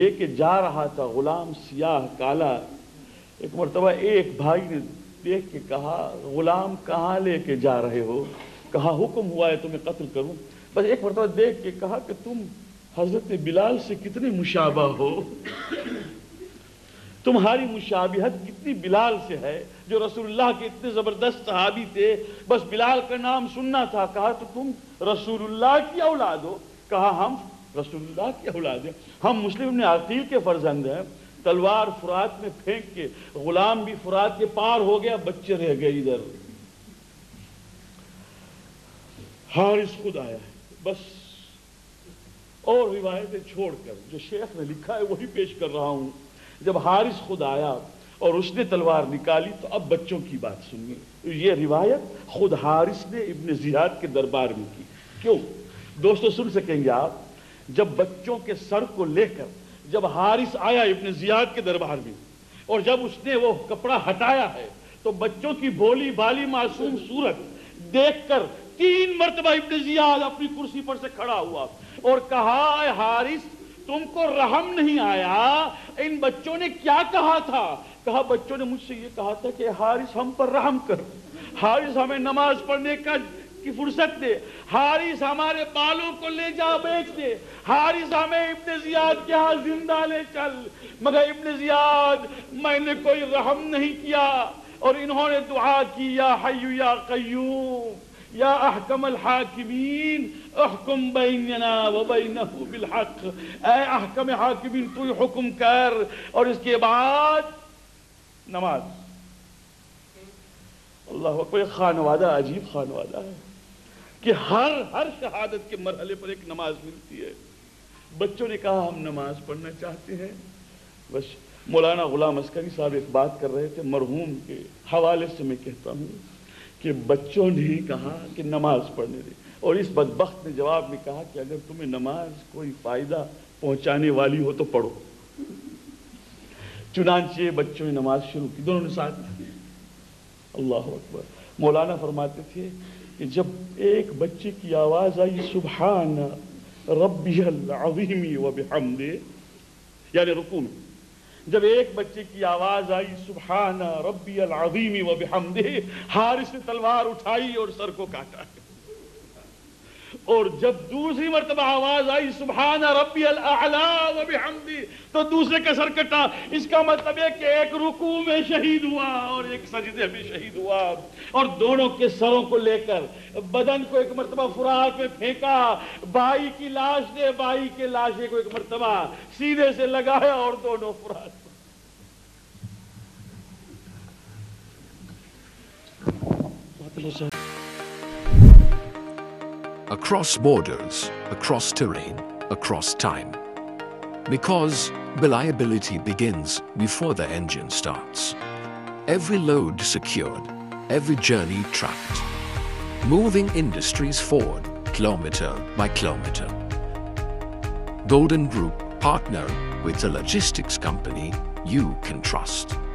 لے کے جا رہا تھا غلام سیاہ کالا. ایک مرتبہ ایک بھائی نے دیکھ کے کہا غلام کہاں لے کے جا رہے ہو؟ کہا حکم ہوا ہے تمہیں قتل کروں. بس ایک مرتبہ دیکھ کے کہا کہ تم حضرت بلال سے کتنے مشابہ ہو، تمہاری مشابہت کتنی بلال سے ہے جو رسول اللہ کے اتنے زبردست صحابی تھے، بس بلال کا نام سننا تھا. کہا تو تم رسول اللہ کی اولاد ہو؟ کہا ہم رسول اللہ کی اولاد ہیں، ہم مسلم ابن عقیل کے فرزند ہیں. تلوار فرات میں پھینک کے غلام بھی فرات کے پار ہو گیا، بچے رہ گئے ادھر. حارث خود آیا ہے. بس اور روایتیں چھوڑ کر جو شیخ نے لکھا ہے وہی پیش کر رہا ہوں. جب حارث خود آیا اور اس نے تلوار نکالی تو اب بچوں کی بات سنیے. یہ روایت خود حارث نے ابن زیاد کے دربار میں کی. کیوں دوستو سن سکیں گے آپ؟ جب بچوں کے سر کو لے کر جب حارث آیا ابن زیاد کے دربار میں اور جب اس نے وہ کپڑا ہٹایا ہے تو بچوں کی بھولی بالی معصوم صورت دیکھ کر 3 مرتبہ ابن زیاد اپنی کرسی پر سے کھڑا ہوا اور کہا اے حارث تم کو رحم نہیں آیا؟ ان بچوں نے کیا کہا تھا؟ کہا بچوں نے مجھ سے یہ کہا تھا کہ حارث ہم پر رحم کر، حارث ہمیں نماز پڑھنے کی فرصت دے، حارث ہمارے بالوں کو لے جا بیچ دے، حارث ہمیں ابن زیاد کے ہاں زندہ لے چل. مگر ابن زیاد میں نے کوئی رحم نہیں کیا اور انہوں نے دعا کی یا حی یا قیوم یا احکم الحاکمین احکم بیننا و بینہ بالحق. اے احکم حاکمین تو ہی حکم کر. اور اس کے بعد نماز. اللہ اکبر. خانوادہ عجیب خانوادہ ہے کہ ہر شہادت کے مرحلے پر ایک نماز ملتی ہے. بچوں نے کہا ہم نماز پڑھنا چاہتے ہیں. بس مولانا غلام عسکری صاحب ایک بات کر رہے تھے، مرحوم کے حوالے سے میں کہتا ہوں کہ بچوں نے کہا کہ نماز پڑھنے دے اور اس بدبخت نے جواب میں کہا کہ اگر تمہیں نماز کوئی فائدہ پہنچانے والی ہو تو پڑھو. چنانچہ بچوں نے نماز شروع کی، دونوں نے ساتھ. اللہ اکبر. مولانا فرماتے تھے کہ جب ایک بچے کی آواز آئی سبحان ربی العظیم و بحمدہ، یعنی رکوع میں جب ایک بچے کی آواز آئی سبحان ربی العظیم و بحمدہ، حارث نے تلوار اٹھائی اور سر کو کاٹا. اور جب دوسری مرتبہ آواز آئی سبحان ربی الاعلی و بحمدہ تو دوسرے کا سر کٹا. اس کا مطلب ہے کہ ایک رکوع میں شہید ہوا اور ایک سجدے میں شہید ہوا اور دونوں کے سروں کو لے کر بدن کو ایک مرتبہ فرات میں پھینکا. بھائی کی لاش نے بھائی کے لاشے کو ایک مرتبہ سینے سے لگایا اور دونوں فرات. Across borders, across terrain, across time. Because reliability begins before the engine starts. Every load secured, every journey tracked. Moving industries forward, kilometer by kilometer. Golden Group partner with a logistics company you can trust.